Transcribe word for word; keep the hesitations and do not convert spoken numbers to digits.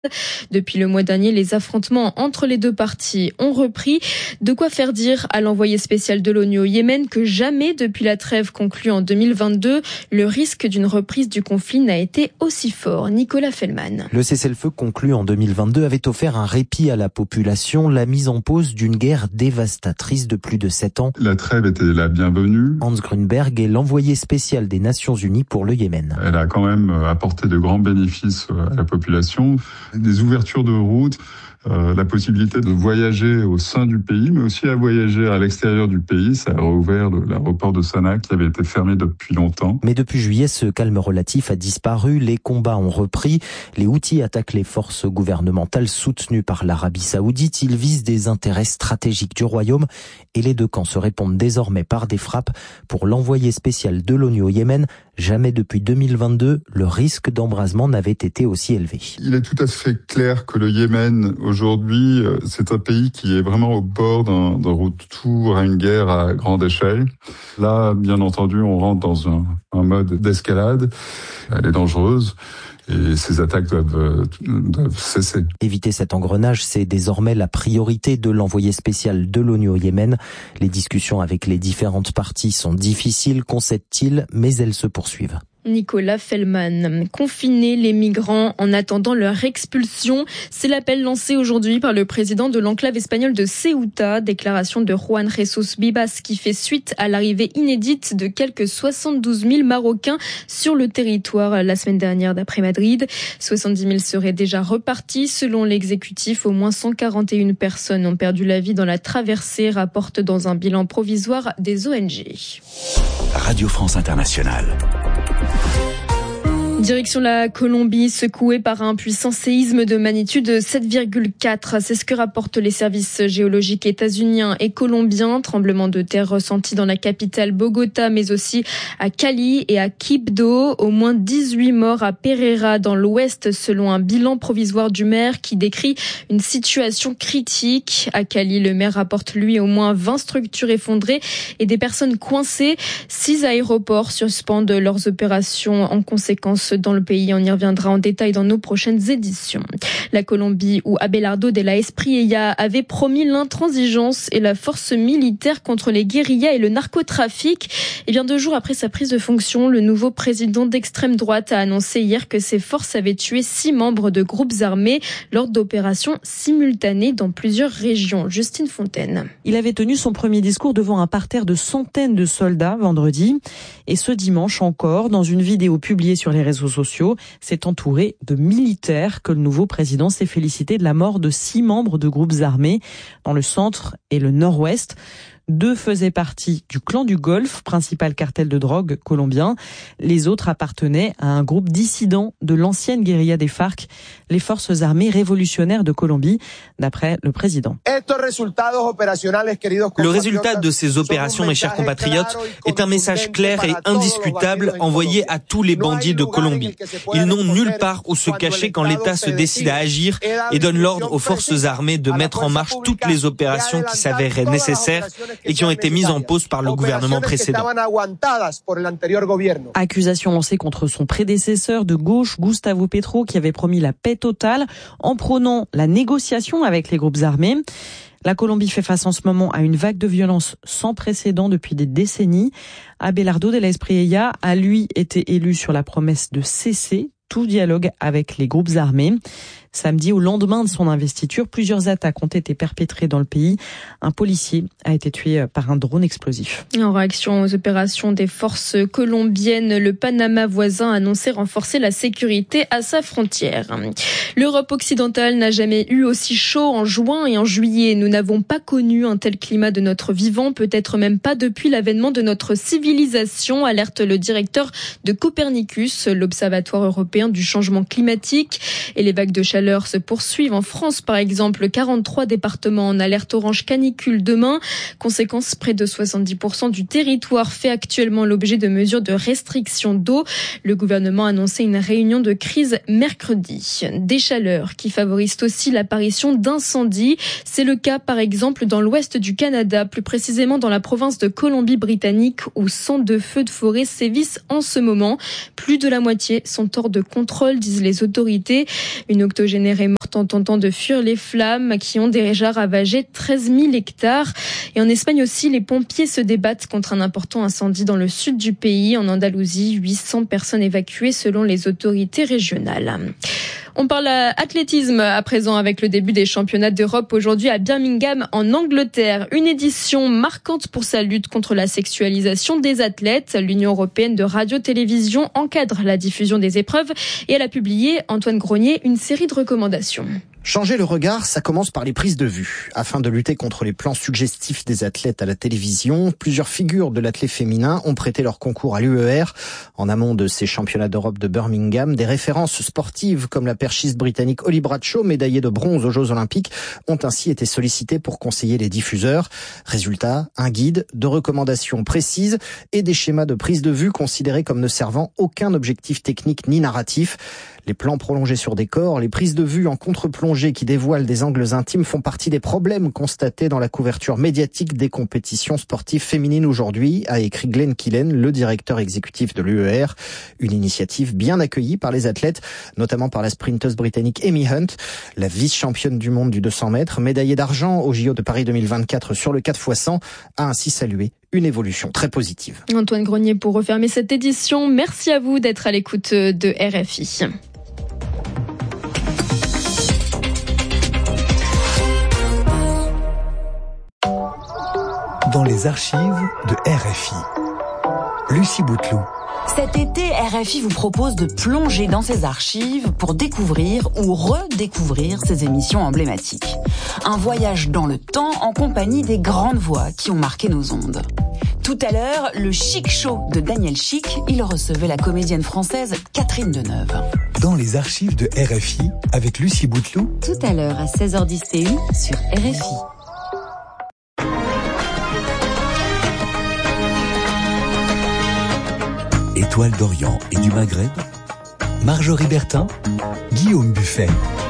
Depuis le mois dernier, les affrontements entre les deux parties ont repris. De quoi faire dire à l'envoyé spécial de l'ONU au Yémen que jamais depuis la trêve conclue en deux mille vingt-deux, le risque d'une reprise du conflit n'a été aussi fort. Nicolas Fellman. Le cessez-le-feu conclu en deux mille vingt-deux avait offert un répit à la population, la mise en pause d'une guerre dévastatrice de plus de sept ans. La trêve était la bienvenue. Hans Grünberg est l'envoyé spécial des Nations Unies pour le Yémen. Elle a quand même apporté de grands bénéfices à la population. Des ouvertures de routes, euh, la possibilité de voyager au sein du pays, mais aussi à voyager à l'extérieur du pays. Ça a rouvert l'aéroport de Sanaa qui avait été fermé depuis longtemps. Mais depuis juillet, ce calme relatif a disparu. Les combats ont repris. Les Houthis attaquent les forces gouvernementales soutenues par l'Arabie Saoudite. Ils visent des intérêts stratégiques du royaume et les deux camps se répondent désormais par des frappes. Pour l'envoyé spécial de l'ONU au Yémen, jamais depuis deux mille vingt-deux, le risque d'embrasement n'avait été aussi élevé. Il est tout à fait clair que le Yémen, aujourd'hui, c'est un pays qui est vraiment au bord d'un, d'un retour à une guerre à grande échelle. Là, bien entendu, on rentre dans un, un mode d'escalade. Elle est dangereuse. Et ces attaques doivent, doivent cesser. Éviter cet engrenage, c'est désormais la priorité de l'envoyé spécial de l'ONU au Yémen. Les discussions avec les différentes parties sont difficiles, concède-t-il, mais elles se poursuivent. Nicolas Fellman. Confiner les migrants en attendant leur expulsion, c'est l'appel lancé aujourd'hui par le président de l'enclave espagnole de Ceuta. Déclaration de Juan Jesús Vivas qui fait suite à l'arrivée inédite de quelques soixante-douze mille Marocains sur le territoire la semaine dernière d'après Madrid. soixante-dix mille seraient déjà repartis. Selon l'exécutif, au moins cent quarante et une personnes ont perdu la vie dans la traversée, rapporte dans un bilan provisoire des O N G. Radio France Internationale. Direction la Colombie, secouée par un puissant séisme de magnitude sept virgule quatre. C'est ce que rapportent les services géologiques états-uniens et colombiens. Tremblement de terre ressenti dans la capitale Bogota, mais aussi à Cali et à Quibdó. Au moins dix-huit morts à Pereira, dans l'ouest, selon un bilan provisoire du maire qui décrit une situation critique. À Cali, le maire rapporte, lui, au moins vingt structures effondrées et des personnes coincées. Six aéroports suspendent leurs opérations en conséquence dans le pays. On y reviendra en détail dans nos prochaines éditions. La Colombie, où Abelardo de la Espriella avait promis l'intransigeance et la force militaire contre les guérillas et le narcotrafic. Et bien deux jours après sa prise de fonction, le nouveau président d'extrême droite a annoncé hier que ses forces avaient tué six membres de groupes armés lors d'opérations simultanées dans plusieurs régions. Justine Fontaine. Il avait tenu son premier discours devant un parterre de centaines de soldats vendredi. Et ce dimanche encore, dans une vidéo publiée sur les réseaux sociaux, c'est entouré de militaires que le nouveau président s'est félicité de la mort de six membres de groupes armés dans le centre et le nord-ouest. Deux faisaient partie du clan du Golfe, principal cartel de drogue colombien. Les autres appartenaient à un groupe dissident de l'ancienne guérilla des FARC, les forces armées révolutionnaires de Colombie, d'après le président. Le résultat de ces opérations, mes chers compatriotes, est un message clair et indiscutable envoyé à tous les bandits de Colombie. Ils n'ont nulle part où se cacher quand l'État se décide à agir et donne l'ordre aux forces armées de mettre en marche toutes les opérations qui s'avéraient nécessaires et qui ont été mises en pause par le gouvernement précédent. Accusation lancée contre son prédécesseur de gauche, Gustavo Petro, qui avait promis la paix totale en prônant la négociation avec les groupes armés. La Colombie fait face en ce moment à une vague de violence sans précédent depuis des décennies. Abelardo de la Espriella a, lui, été élu sur la promesse de cesser tout dialogue avec les groupes armés. Samedi, au lendemain de son investiture, plusieurs attaques ont été perpétrées dans le pays. Un policier a été tué par un drone explosif. En réaction aux opérations des forces colombiennes, le Panama voisin a annoncé renforcer la sécurité à sa frontière. L'Europe occidentale n'a jamais eu aussi chaud en juin et en juillet. Nous n'avons pas connu un tel climat de notre vivant, peut-être même pas depuis l'avènement de notre civilisation, alerte le directeur de Copernicus, l'Observatoire européen du changement climatique. Et les vagues de chaleur se poursuivent en France, par exemple. quarante-trois départements en alerte orange canicule demain. Conséquence, près de soixante-dix pour cent du territoire fait actuellement l'objet de mesures de restriction d'eau. Le gouvernement a annoncé une réunion de crise mercredi. Des chaleurs qui favorisent aussi l'apparition d'incendies. C'est le cas, par exemple, dans l'ouest du Canada, plus précisément dans la province de Colombie-Britannique, où cent deux feux de forêt sévissent en ce moment. Plus de la moitié sont hors de contrôle, disent les autorités. Une octogénaire octogénaire est morte en tentant de fuir les flammes qui ont déjà ravagé treize mille hectares. Et en Espagne aussi, les pompiers se débattent contre un important incendie dans le sud du pays. En Andalousie, huit cents personnes évacuées selon les autorités régionales. On parle athlétisme à présent avec le début des championnats d'Europe aujourd'hui à Birmingham en Angleterre. Une édition marquante pour sa lutte contre la sexualisation des athlètes. L'Union européenne de radio-télévision encadre la diffusion des épreuves et elle a publié, Antoine Grenier, une série de recommandations. Changer le regard, ça commence par les prises de vue. Afin de lutter contre les plans suggestifs des athlètes à la télévision, plusieurs figures de l'athlète féminin ont prêté leur concours à l'U E R. En amont de ces championnats d'Europe de Birmingham, des références sportives comme la perchiste britannique Holly Bradshaw, médaillée de bronze aux Jeux Olympiques, ont ainsi été sollicitées pour conseiller les diffuseurs. Résultat, un guide de recommandations précises et des schémas de prise de vue considérés comme ne servant aucun objectif technique ni narratif. Les plans prolongés sur des corps, les prises de vue en contre-plongée qui dévoilent des angles intimes font partie des problèmes constatés dans la couverture médiatique des compétitions sportives féminines aujourd'hui, a écrit Glenn Killen, le directeur exécutif de l'U E R. Une initiative bien accueillie par les athlètes, notamment par la sprinteuse britannique Amy Hunt, la vice-championne du monde du deux cents mètres, médaillée d'argent au J O de Paris deux mille vingt-quatre sur le quatre fois cent, a ainsi salué une évolution très positive. Antoine Grenier pour refermer cette édition. Merci à vous d'être à l'écoute de R F I. Dans les archives de R F I. Lucie Bouteloup. Cet été, R F I vous propose de plonger dans ses archives pour découvrir ou redécouvrir ses émissions emblématiques. Un voyage dans le temps en compagnie des grandes voix qui ont marqué nos ondes. Tout à l'heure, le Chic Show de Daniel Chic, il recevait la comédienne française Catherine Deneuve. Dans les archives de R F I avec Lucie Bouteloup. Tout à l'heure à seize heures dix T U sur R F I. Étoile d'Orient et du Maghreb, Marjorie Bertin, Guillaume Buffet.